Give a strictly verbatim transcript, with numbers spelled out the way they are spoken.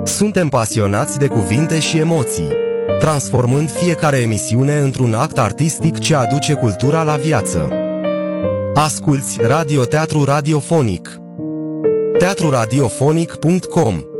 Suntem pasionați de cuvinte și emoții, transformând fiecare emisiune într-un act artistic ce aduce cultura la viață. Asculți Radioteatru Radiofonic. teatru radiofonic punct com